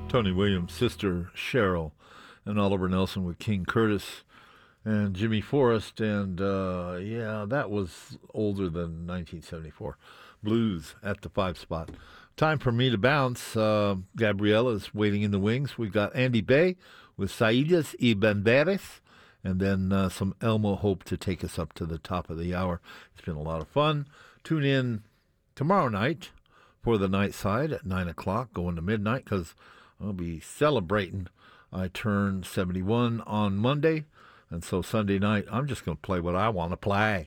Tony Williams' sister Cheryl, and Oliver Nelson with King Curtis and Jimmy Forrest. And that was older than 1974. Blues at the 5 spot. Time for me to bounce. Gabriella's waiting in the wings. We've got Andy Bay with Saidas y Banderas, and then some Elmo Hope to take us up to the top of the hour. It's been a lot of fun. Tune in tomorrow night for the night side at 9 o'clock, going to midnight, because I'll be celebrating. I turn 71 on Monday, and so Sunday night, I'm just going to play what I want to play.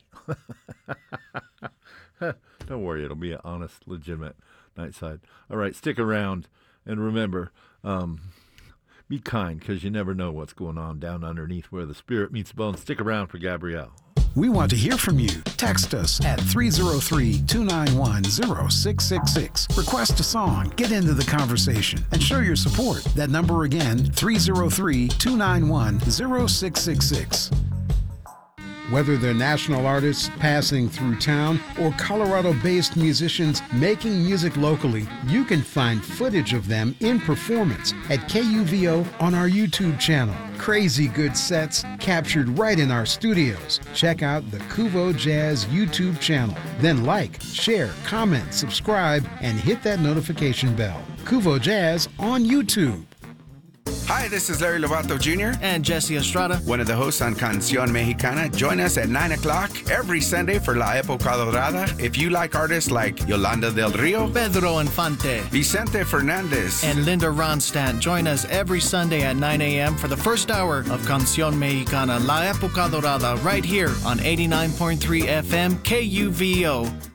Don't worry, it'll be an honest, legitimate night side. All right, stick around, and remember, be kind, because you never know what's going on down underneath where the spirit meets the bone. Stick around for Gabrielle. We want to hear from you. Text us at 303-291-0666. Request a song, get into the conversation, and show your support. That number again, 303-291-0666. Whether they're national artists passing through town or Colorado-based musicians making music locally, you can find footage of them in performance at KUVO on our YouTube channel. Crazy good sets captured right in our studios. Check out the Kuvo Jazz YouTube channel. Then like, share, comment, subscribe, and hit that notification bell. Kuvo Jazz on YouTube. Hi, this is Larry Lovato Jr. and Jesse Estrada, one of the hosts on Canción Mexicana. Join us at 9 o'clock every Sunday for La Época Dorada. If you like artists like Yolanda del Rio, Pedro Infante, Vicente Fernandez, and Linda Ronstadt, join us every Sunday at 9 a.m. for the first hour of Canción Mexicana, La Época Dorada, right here on 89.3 FM KUVO.